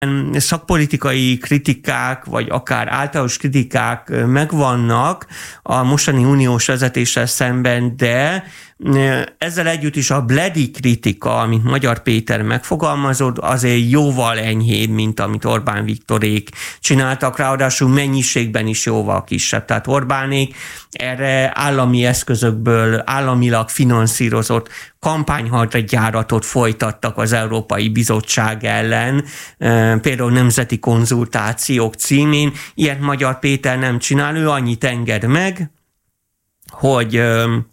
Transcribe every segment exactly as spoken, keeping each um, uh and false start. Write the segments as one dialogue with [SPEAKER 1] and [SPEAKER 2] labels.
[SPEAKER 1] szakpolitikai kritikák, vagy akár általános kritikák megvannak a mostani uniós vezetéssel szemben, de ezzel együtt is a bledi kritika, amit Magyar Péter megfogalmazott, azért jóval enyhébb, mint amit Orbán Viktorék csináltak, ráadásul mennyiségben is jóval kisebb. Tehát Orbánék erre állami eszközökből, államilag finanszírozott kampányhadjáratot folytattak az Európai Bizottság ellen, például nemzeti konzultációk címén. Ilyet Magyar Péter nem csinál, ő annyit enged meg, hogy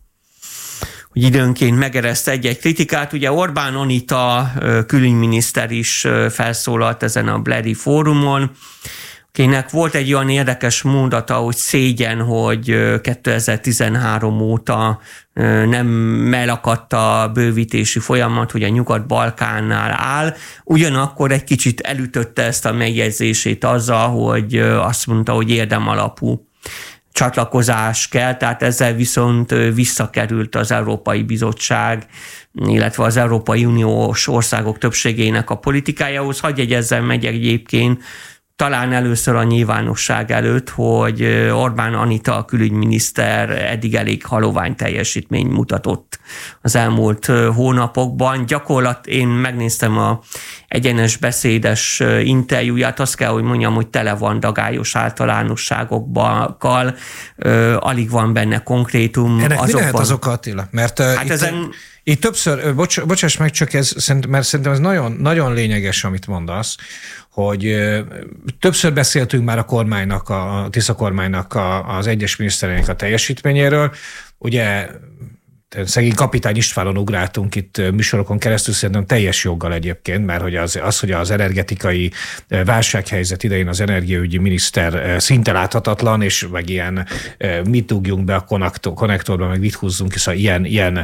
[SPEAKER 1] hogy időnként megereszt egy-egy kritikát. Ugye Orbán Anita külügyminiszter is felszólalt ezen a bledi fórumon, akinek volt egy olyan érdekes mondata, hogy szégyen, hogy kétezer-tizenhárom óta nem elakadt a bővítési folyamat, hogy a Nyugat-Balkánnál áll. Ugyanakkor egy kicsit elütötte ezt a megjegyzését azzal, hogy azt mondta, hogy érdemalapú csatlakozás kell, tehát ezzel viszont visszakerült az Európai Bizottság, illetve az Európai Uniós országok többségének a politikájához. Hadd jegyezzem meg egyébként, talán először a nyilvánosság előtt, hogy Orbán Anita, a külügyminiszter eddig elég halovány teljesítményt mutatott az elmúlt hónapokban. Gyakorlat, én megnéztem a egyenes beszédes interjúját, azt kell, hogy mondjam, hogy tele van dagályos általánosságokkal, alig van benne konkrétum.
[SPEAKER 2] Ennek mi lehet az oka, Attila? Mert hát itt, ezen... itt többször, bocs, bocsáss meg, csak ez, mert szerintem ez nagyon, nagyon lényeges, amit mondasz, hogy többször beszéltünk már a kormánynak, a Tisza kormánynak a, az egyes minisztereinek a teljesítményéről. Ugye szegény Kapitány Istvánon ugráltunk itt műsorokon keresztül, szerintem teljes joggal egyébként, mert hogy az, az, hogy az energetikai válsághelyzet idején az energiaügyi miniszter szinte láthatatlan, és meg ilyen mit dugjunk be a konnektorba, meg mit húzzunk, hiszen ilyen, ilyen,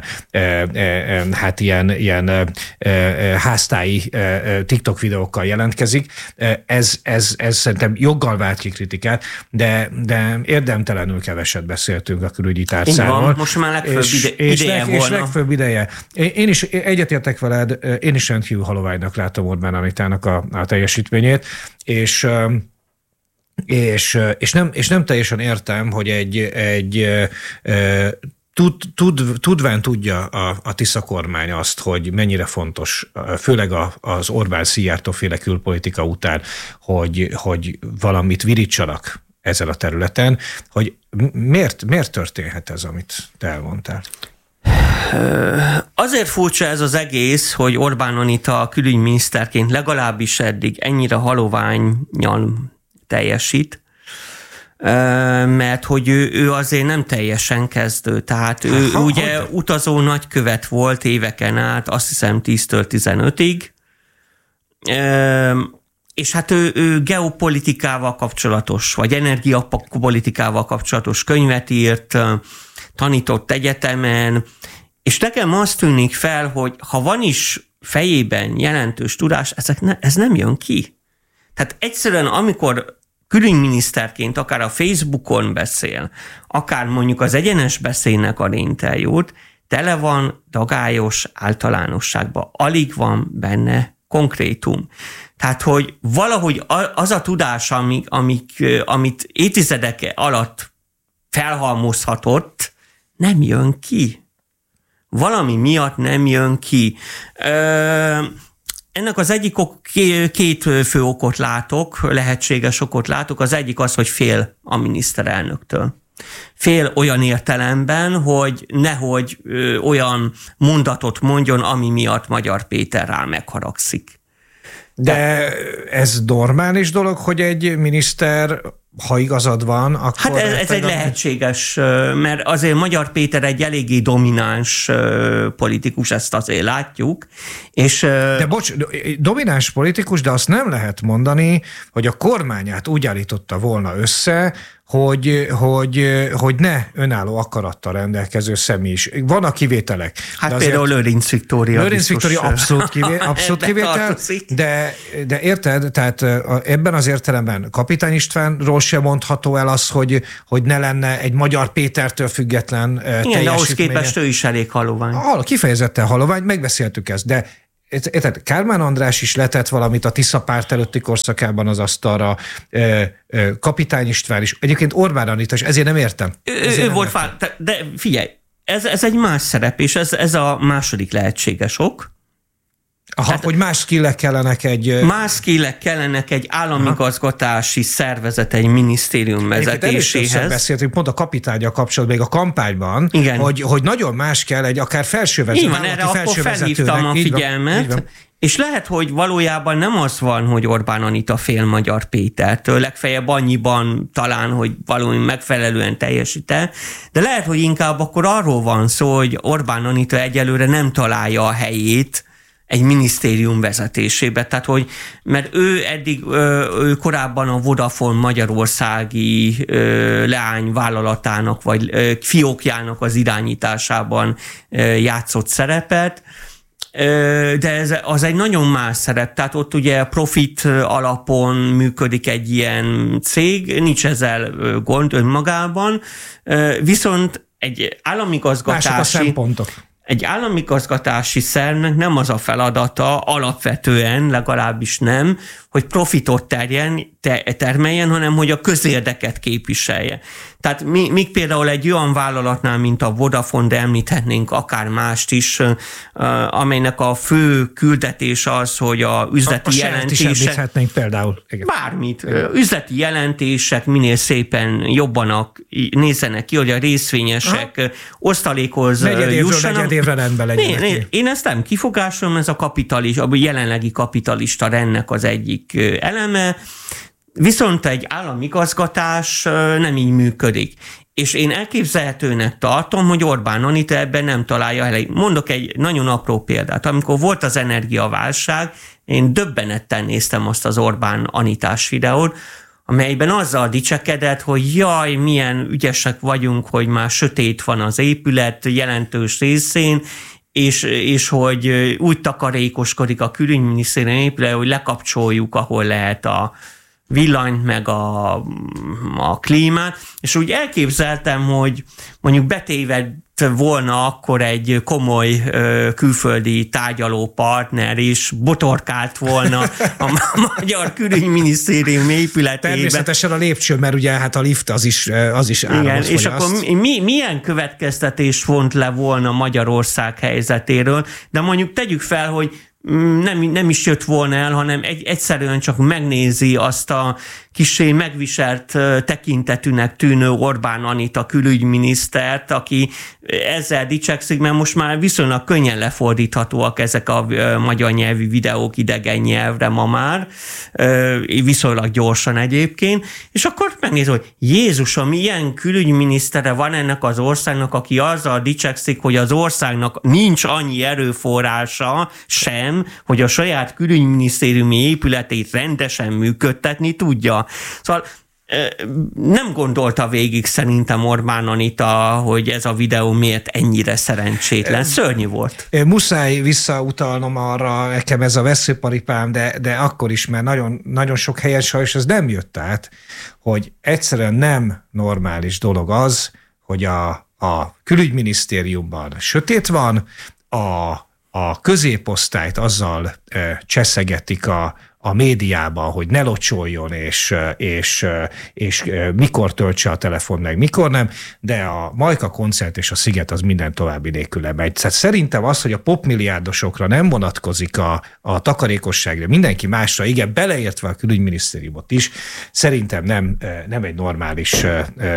[SPEAKER 2] hát ilyen, ilyen háztáji TikTok videókkal jelentkezik. Ez, ez, ez szerintem joggal vált ki kritikát, de, de érdemtelenül keveset beszéltünk a külügyi tárcáról.
[SPEAKER 1] Van, most már legfőbb ide. És, leg, és
[SPEAKER 2] legfőbb ideje. Én is egyetértek veled, én is rendkívül haloványnak látom Orbán Anitának a, a teljesítményét, és, és, és, nem, és nem teljesen értem, hogy egy, egy tud, tud, tudván tudja a, a Tisza kormány azt, hogy mennyire fontos, főleg a, az Orbán-Szijjártó féle külpolitika után, hogy, hogy valamit virítsanak ezen a területen, hogy miért, miért történhet ez, amit te elmondtál?
[SPEAKER 1] Azért furcsa ez az egész, hogy Orbán Anita külügyminiszterként legalábbis eddig ennyire haloványan teljesít, mert hogy ő, ő azért nem teljesen kezdő. Tehát ő ha, ugye ha, utazó nagykövet volt éveken át, azt hiszem tíztől tizenötig, és hát ő, ő geopolitikával kapcsolatos, vagy energiapolitikával kapcsolatos könyvet írt, tanított egyetemen, és nekem azt tűnik fel, hogy ha van is fejében jelentős tudás, ezek ne, ez nem jön ki. Tehát egyszerűen, amikor külügyminiszterként akár a Facebookon beszél, akár mondjuk az egyenes beszélnek a interjút, tele van dagályos általánosságban. Alig van benne konkrétum. Tehát, hogy valahogy az a tudás, amik, amik, amit évtizedek alatt felhalmozhatott, nem jön ki. Valami miatt nem jön ki. Ennek az egyik ok, két fő okot látok, lehetséges okot látok. Az egyik az, hogy fél a miniszterelnöktől. Fél olyan értelemben, hogy nehogy olyan mondatot mondjon, ami miatt Magyar Péter rá megharagszik.
[SPEAKER 2] De ez normális dolog, hogy egy miniszter, ha igazad van, akkor...
[SPEAKER 1] Hát ez, ez egy lehetséges, mert azért Magyar Péter egy eléggé domináns politikus, ezt azért látjuk. És,
[SPEAKER 2] de bocs, domináns politikus, de azt nem lehet mondani, hogy a kormányát úgy állította volna össze, hogy, hogy, hogy ne önálló akarattal rendelkező személy is. Vannak kivételek.
[SPEAKER 1] Hát azért, például Lőrinc Viktória.
[SPEAKER 2] Lőrinc Viktória abszolút, kivé, abszolút kivétel, de, de érted, tehát ebben az értelemben Kapitány Istvánról sem mondható el az, hogy, hogy ne lenne egy Magyar Pétertől független teljesítménye.
[SPEAKER 1] Igen, de ahhoz képest ő is elég halovány.
[SPEAKER 2] Kifejezetten halovány, megbeszéltük ezt, de érted, Kálmán András is letett valamit a Tisza párt előtti korszakában az asztalra, Kapitány István is, egyébként Orbán Anita is, ezért nem értem. Ezért
[SPEAKER 1] ő
[SPEAKER 2] nem
[SPEAKER 1] volt,
[SPEAKER 2] értem.
[SPEAKER 1] Fá... de figyelj, ez, ez egy más szerep, és ez, ez a második lehetséges ok.
[SPEAKER 2] Aha, tehát, hogy más skillek kellenek egy...
[SPEAKER 1] Más skillek kellenek egy államigazgatási szervezet, egy minisztérium vezetéséhez.
[SPEAKER 2] Beszéltünk pont a kapitánnyal kapcsolatban, még a kampányban, hogy, hogy nagyon más kell egy akár felsővezető.
[SPEAKER 1] Igen, erre akkor felhívtam a figyelmet, van, és lehet, hogy valójában nem az van, hogy Orbán Anita fél Magyar Pétertől, legfeljebb annyiban talán, hogy valami megfelelően teljesít-e, de lehet, hogy inkább akkor arról van szó, hogy Orbán Anita egyelőre nem találja a helyét egy minisztérium vezetésébe. Tehát, hogy, mert ő eddig, ő korábban a Vodafone magyarországi leányvállalatának, vagy fiókjának az irányításában játszott szerepet, de ez, az egy nagyon más szerep. Tehát ott ugye profit alapon működik egy ilyen cég, nincs ezzel gond önmagában, viszont egy államigazgatási...
[SPEAKER 2] Mások a szempontok.
[SPEAKER 1] Egy államigazgatási szervnek nem az a feladata, alapvetően legalábbis nem, hogy profitot terjen, te, termeljen, hanem hogy a közérdeket képviselje. Tehát mi, míg például egy olyan vállalatnál, mint a Vodafone, de említhetnénk akár mást is, amelynek a fő küldetés az, hogy a üzleti a, a jelentések...
[SPEAKER 2] is például. Igen.
[SPEAKER 1] Bármit. Igen. Üzleti jelentések minél szépen jobbanak nézzenek ki, hogy a részvényesek Aha. osztalékhoz
[SPEAKER 2] negyed évről,
[SPEAKER 1] jussanak.
[SPEAKER 2] Negyed évre rendben legyenek.
[SPEAKER 1] Én, én, én ezt nem kifogásolom, ez a kapitalista, a jelenlegi kapitalista rendnek az egyik eleme, viszont egy államigazgatás nem így működik. És én elképzelhetőnek tartom, hogy Orbán Anita ebben nem találja el. Mondok egy nagyon apró példát. Amikor volt az energiaválság, én döbbenettel néztem azt az Orbán Anitás videót, amelyben azzal dicsekedett, hogy jaj, milyen ügyesek vagyunk, hogy már sötét van az épület jelentős részén, és, és hogy úgy takarékoskodik a külügyminisztérium épület, hogy lekapcsoljuk, ahol lehet a villanyt, meg a, a klímát, és úgy elképzeltem, hogy mondjuk betéved volna akkor egy komoly ö, külföldi tárgyaló partner, és botorkált volna a magyar külügyminisztérium épületében.
[SPEAKER 2] Természetesen a lépcső, mert ugye hát a lift az is, az is áramot
[SPEAKER 1] Igen, és
[SPEAKER 2] fogyaszt.
[SPEAKER 1] akkor mi, milyen következtetés vont le volna Magyarország helyzetéről, de mondjuk tegyük fel, hogy nem, nem is jött volna el, hanem egy, egyszerűen csak megnézi azt a kissé megviselt tekintetűnek tűnő Orbán Anita külügyminisztert, aki ezzel dicsekszik, mert most már viszonylag könnyen lefordíthatóak ezek a magyar nyelvű videók idegen nyelvre ma már, viszonylag gyorsan egyébként, és akkor megnézi, hogy Jézusom, milyen külügyminisztere van ennek az országnak, aki azzal dicsekszik, hogy az országnak nincs annyi erőforrása sem, hogy a saját külügyminisztériumi épületét rendesen működtetni tudja. Szóval nem gondolta végig szerintem Orbán Anita, hogy ez a videó miért ennyire szerencsétlen. Szörnyű volt.
[SPEAKER 2] Muszáj visszautalnom arra, nekem ez a veszőparipám, de, de akkor is, mert nagyon, nagyon sok helyen sajnos ez nem jött át, hogy egyszerűen nem normális dolog az, hogy a, a külügyminisztériumban sötét van, a, a középosztályt azzal e, cseszegetik a a médiában, hogy ne locsoljon, és, és, és mikor töltse a telefon meg, mikor nem, de a Majka koncert és a Sziget az minden további nélkül megy. Tehát szerintem az, hogy a popmilliárdosokra nem vonatkozik a, a takarékosságra, mindenki másra, igen, beleértve a külügyminisztériumot is, szerintem nem, nem egy normális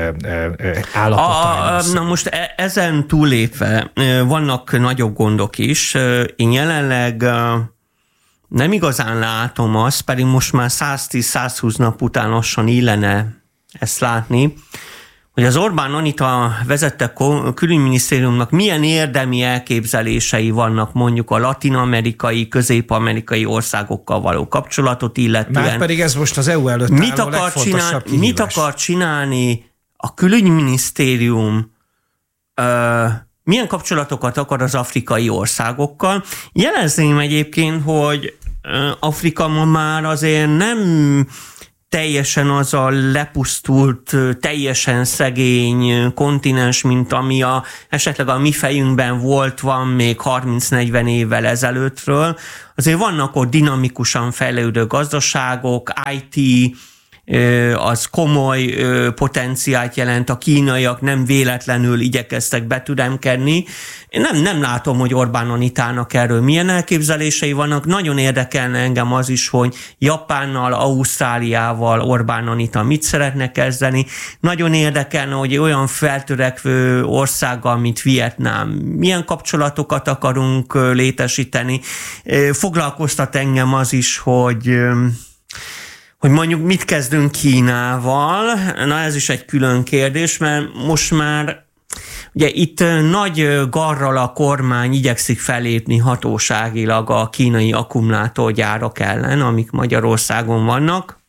[SPEAKER 2] állapot.
[SPEAKER 1] Na most ezen túllépve vannak nagyobb gondok is. Én jelenleg nem igazán látom azt, pedig most már száztíz-százhúsz nap után lassan illene ezt látni, hogy az Orbán Anita vezette külügyminisztériumnak milyen érdemi elképzelései vannak mondjuk a latin-amerikai, közép-amerikai országokkal való kapcsolatot illetően.
[SPEAKER 2] Már pedig ez most az é u előtt
[SPEAKER 1] mit
[SPEAKER 2] álló
[SPEAKER 1] akar
[SPEAKER 2] legfontosabb
[SPEAKER 1] csinál,
[SPEAKER 2] kihívás.
[SPEAKER 1] Mit akar csinálni a külügyminisztérium, ö, milyen kapcsolatokat akar az afrikai országokkal? Jelezném egyébként, hogy Afrika ma már azért nem teljesen az a lepusztult, teljesen szegény kontinens, mint ami a, esetleg a mi fejünkben volt, van még harminc-negyven évvel ezelőttről. Azért vannak ott dinamikusan fejlődő gazdaságok, i té, az komoly potenciált jelent, a kínaiak nem véletlenül igyekeztek betüremkedni. Én nem, nem látom, hogy Orbán Anitának erről milyen elképzelései vannak. Nagyon érdekelne engem az is, hogy Japánnal, Ausztráliával Orbán Anita mit szeretne kezdeni. Nagyon érdekelne, hogy olyan feltörekvő országgal, mint Vietnám, milyen kapcsolatokat akarunk létesíteni. Foglalkoztat engem az is, hogy hogy mondjuk mit kezdünk Kínával. Na ez is egy külön kérdés, mert most már ugye itt nagy garral a kormány igyekszik felépni hatóságilag a kínai akkumulátorgyárak ellen, amik Magyarországon vannak.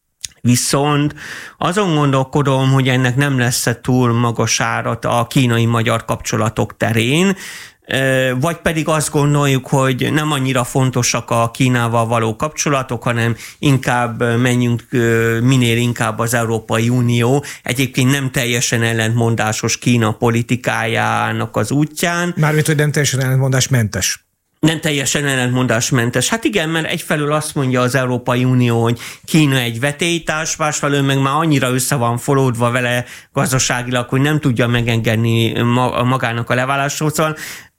[SPEAKER 1] Viszont azon gondolkodom, hogy ennek nem lesz túl magas árat a kínai-magyar kapcsolatok terén, vagy pedig azt gondoljuk, hogy nem annyira fontosak a Kínával való kapcsolatok, hanem inkább menjünk minél inkább az Európai Unió, egyébként nem teljesen ellentmondásos Kína politikájának az útján.
[SPEAKER 2] Mármint, hogy nem teljesen ellentmondásmentes.
[SPEAKER 1] Nem teljesen ellentmondásmentes. Hát igen, mert egyfelől azt mondja az Európai Unió, hogy Kína egy vetélytárs, másfelől meg már annyira össze van folódva vele gazdaságilag, hogy nem tudja megengedni magának a leválásról. Szóval,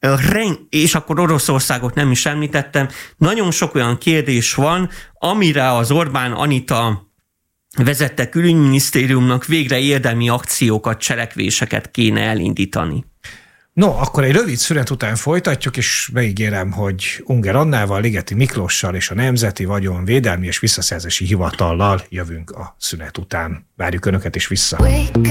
[SPEAKER 1] és akkor Oroszországot nem is említettem. Nagyon sok olyan kérdés van, amire az Orbán Anita vezette külügyminisztériumnak végre érdemi akciókat, cselekvéseket kéne elindítani.
[SPEAKER 2] No, akkor egy rövid szünet után folytatjuk, és beígérem, hogy Unger Annával, Ligeti Miklóssal és a Nemzeti Vagyonvédelmi és Visszaszerzési Hivatallal jövünk a szünet után. Várjuk Önöket is vissza.